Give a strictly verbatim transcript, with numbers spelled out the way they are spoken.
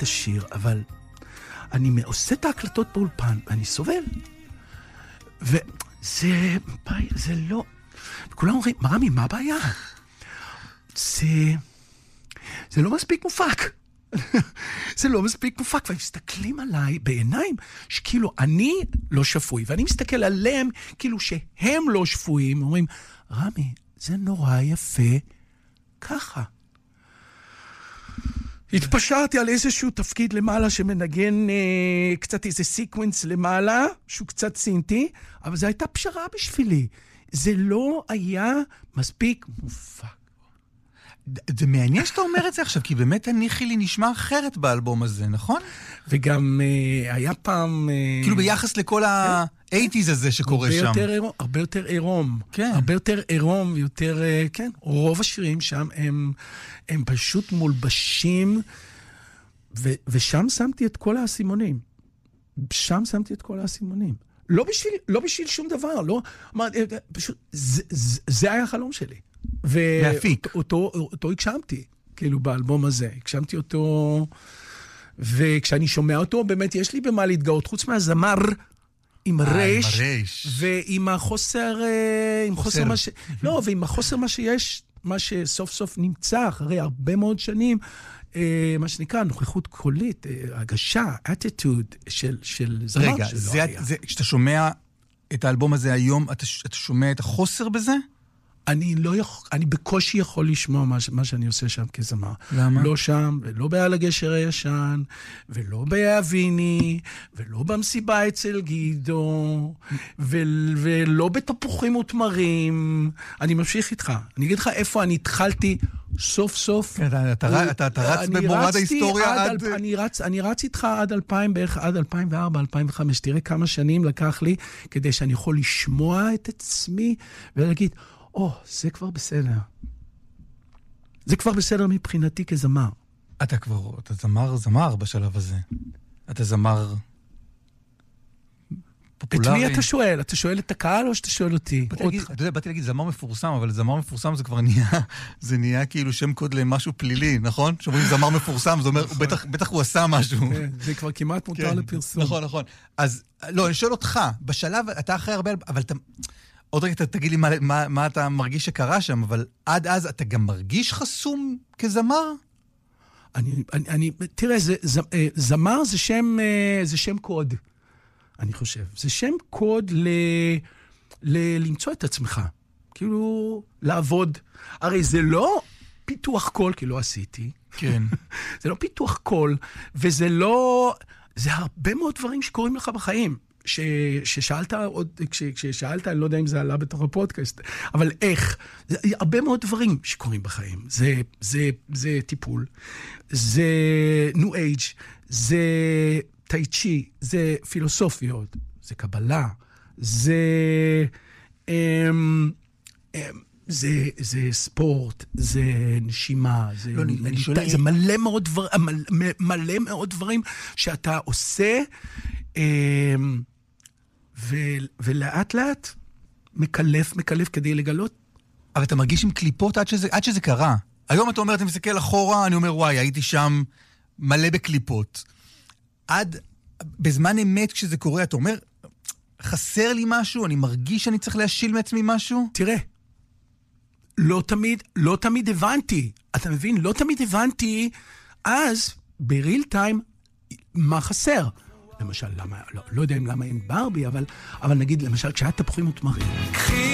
את השיר, אבל אני עושה את ההקלטות באולפן, ואני סובל. וזה, זה לא... וכולם אומרים, רמי, מה הבעיה? זה... זה לא מספיק מופק. זה לא מספיק מופק, והם מסתכלים עליי בעיניים שכאילו אני לא שפוי, ואני מסתכל עליהם כאילו שהם לא שפויים, אומרים, רמי, זה נורא יפה ככה. התפשרתי על איזשהו תפקיד למעלה שמנגן אה, קצת איזה סיקוונס למעלה, שהוא קצת סינטי, אבל זו הייתה פשרה בשבילי. זה לא היה מספיק מופק. זה מעניין שאתה אומר את זה עכשיו, כי באמת הניחי לי נשמע אחרת באלבום הזה, נכון? וגם אה, היה פעם... אה, כאילו ביחס לכל ה-שמונים הזה שקורה שם. יותר, הרבה יותר עירום. כן. הרבה יותר עירום, יותר... אה, כן, רוב השירים שם הם, הם פשוט מולבשים, ו, ושם שמתי את כל האסימונים. שם שמתי את כל האסימונים. לא בשביל, לא בשביל שום דבר, לא... פשוט, זה, זה, זה היה החלום שלי. להפיק. ואותו, אותו הגשמתי, כאילו באלבום הזה, הגשמתי אותו, וכשאני שומע אותו, באמת יש לי במה להתגאות, חוץ מהזמר עם רש, ועם החוסר, עם חוסר מה ש... לא, ועם החוסר מה שיש, מה שסוף סוף נמצא, אחרי הרבה מאוד שנים, מה שנקרא, נוכחות קולית, הגשה, attitude של, של זמר רגע, שלא זה, היה. זה, כשאתה שומע את האלבום הזה היום, אתה, אתה שומע את החוסר בזה? אני לא יכול, אני בקושי יכול לשמוע מה, מה שאני עושה שם כזמר. למה? לא שם, ולא בעל הגשר הישן, ולא באביני, ולא במסיבה אצל גידו, ו, ולא בתפוחים ותמרים. אני ממשיך איתך. אני אגיד לך איפה אני התחלתי סוף סוף. אתה, אתה, אתה, אתה רץ במורד ההיסטוריה עד... עד... אני, רץ, אני רץ איתך עד אלפיים, בערך עד אלפיים וארבע, אלפיים וחמש. תראה כמה שנים לקח לי כדי שאני יכול לשמוע את עצמי ולהגיד... או, זה כבר בסדר. זה כבר בסדר מבחינתי כזמר. אתה כבר, אתה זמר, זמר בשלב הזה. אתה זמר פופולרי. את מי אתה שואל? אתה שואל את הקהל או שאתה שואל אותי? אתה יודע, באתי להגיד זמר מפורסם, אבל זמר מפורסם זה כבר נהיה, זה נהיה כאילו שם קוד למשהו פלילי, נכון? שאומרים זמר מפורסם, זה אומר, בטח הוא עשה משהו. זה כבר כמעט מותר לפרסום. נכון, נכון. אז, לא, אני שואל אותך, בשלב, אתה אחרי הרבה, אבל אתה... עוד רגע תגיד לי מה, מה, מה אתה מרגיש שקרה שם, אבל עד אז אתה גם מרגיש חסום כזמר? אני, אני, אני, תראה, זה, ז, זמר זה שם, זה שם קוד, אני חושב. זה שם קוד ל, ל, למצוא את עצמך. כאילו, לעבוד. הרי זה לא פיתוח קול, כי לא עשיתי. כן. זה לא פיתוח קול, וזה לא... זה הרבה מאוד דברים שקורים לך בחיים. ש, ששאלת עוד, כש, כששאלת, אני לא יודע אם זה עלה בתוך הפודקאסט, אבל איך? זה הרבה מאוד דברים שקורים בחיים. זה, זה, זה טיפול, זה ניו אייג', זה טאי צ'י, זה פילוסופיות, זה קבלה, זה, אמ, אמ, זה, זה ספורט, זה נשימה, זה, לא, אני, שואל... זה מלא מאוד, דבר, מלא, מלא מאוד דברים שאתה עושה, אמ, ו, ולאט לאט מקלף, מקלף כדי לגלות. אבל אתה מרגיש עם קליפות עד שזה, עד שזה קרה. היום אתה אומר, אתה מסתכל אחורה, אני אומר, וואי, הייתי שם מלא בקליפות. עד, בזמן אמת כשזה קורה, אתה אומר, חסר לי משהו, אני מרגיש שאני צריך להשיל מעצמי משהו? תראה, לא תמיד, לא תמיד הבנתי. אתה מבין? לא תמיד הבנתי אז, בריל טיים, מה חסר. למשל, למה, לא, לא יודע אם למה אין ברבי, אבל, אבל נגיד, למשל, כשהיה תפוחים ותמרים.